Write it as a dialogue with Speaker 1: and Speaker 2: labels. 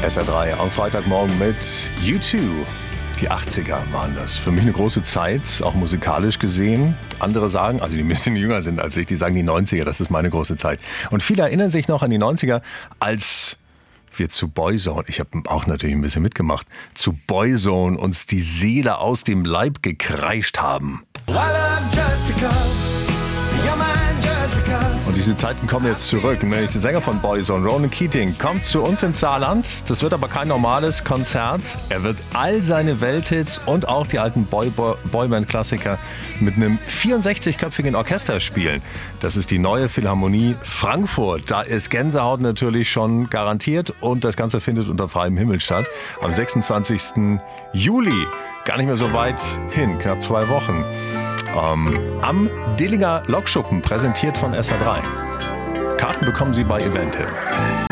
Speaker 1: SR3 am Freitagmorgen mit U2. Die 80er waren das. Für mich eine große Zeit, auch musikalisch gesehen. Andere sagen, also die ein bisschen jünger sind als ich, die sagen die 90er, das ist meine große Zeit. Und viele erinnern sich noch an die 90er, als wir zu Boyzone, ich habe auch natürlich ein bisschen mitgemacht, zu Boyzone uns die Seele aus dem Leib gekreischt haben. Und diese Zeiten kommen jetzt zurück. Nämlich der Sänger von Boyzone, Ronan Keating, kommt zu uns ins Saarland. Das wird aber kein normales Konzert. Er wird all seine Welthits und auch die alten Boyband-Klassiker mit einem 64-köpfigen Orchester spielen. Das ist die neue Philharmonie Frankfurt. Da ist Gänsehaut natürlich schon garantiert und das Ganze findet unter freiem Himmel statt. Am 26. Juli. Gar nicht mehr so weit hin, knapp 2 Wochen. Am Dillinger Lokschuppen, präsentiert von SR3. Karten bekommen Sie bei Eventim.